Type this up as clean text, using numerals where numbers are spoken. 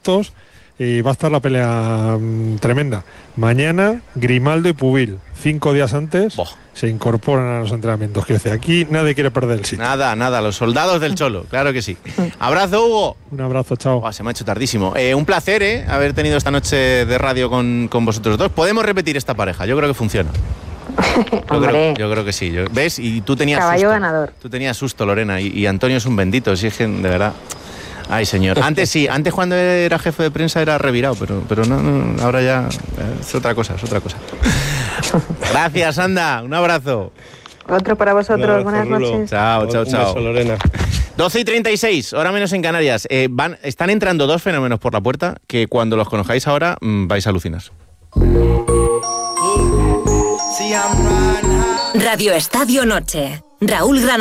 minutos y va a estar la pelea tremenda. Mañana, Grimaldo y Pubil, 5 días antes, se incorporan a los entrenamientos. Quiero decir, aquí nadie quiere perder el sitio. Nada, los soldados del Cholo, claro que sí. Abrazo, Hugo. Un abrazo, chao. Se me ha hecho tardísimo. Un placer, haber tenido esta noche de radio con vosotros dos. Podemos repetir esta pareja, yo creo que funciona. Yo creo que sí. ¿Ves? Y tú tenías caballo susto. Ganador. Tú tenías susto, Lorena, y Antonio es un bendito, si es que, de verdad. Ay, señor. Antes cuando era jefe de prensa era revirado, pero no, ahora ya es otra cosa. Gracias, Anda, un abrazo. Otro para vosotros, buenas noches. Chao. Un beso, Lorena. 12:36, hora menos en Canarias. Están entrando dos fenómenos por la puerta que cuando los conozcáis ahora vais a alucinar. Radio Estadio Noche. Raúl Granado.